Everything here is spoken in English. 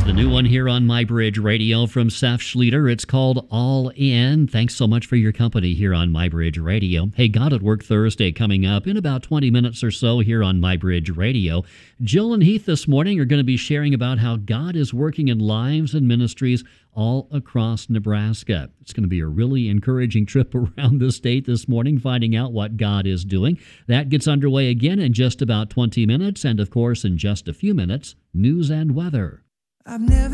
The new one here on My Bridge Radio from Seth Schlueter. It's called All In. Thanks so much for your company here on My Bridge Radio. Hey, God at Work Thursday coming up in about 20 minutes or so here on My Bridge Radio. Jill and Heath this morning are going to be sharing about how God is working in lives and ministries all across Nebraska. It's going to be a really encouraging trip around the state this morning, finding out what God is doing. That gets underway again in just about 20 minutes. And of course, in just a few minutes, news and weather. I've never